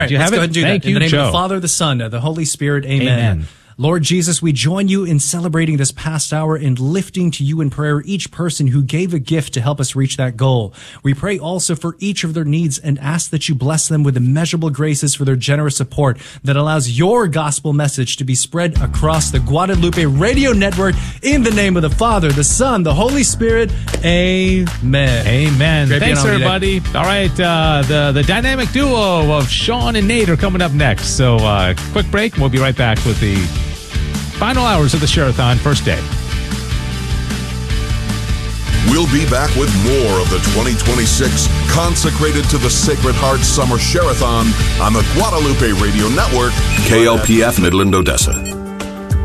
Do you have Let's go ahead and do Thank that. you, In the name Joe. of the Father, the Son, the Holy Spirit. Amen. Amen. Lord Jesus, we join you in celebrating this past hour and lifting to you in prayer each person who gave a gift to help us reach that goal. We pray also for each of their needs and ask that you bless them with immeasurable graces for their generous support that allows your gospel message to be spread across the Guadalupe Radio Network in the name of the Father, the Son, the Holy Spirit. Amen. Amen. Great being Thanks, on with you, everybody. All right, the dynamic duo of Sean and Nate are coming up next. So quick break, and we'll be right back with the final hours of the Share-a-thon, first day. We'll be back with more of the 2026 Consecrated to the Sacred Heart Summer Share-a-thon on the Guadalupe Radio Network, KLPF Midland, Odessa.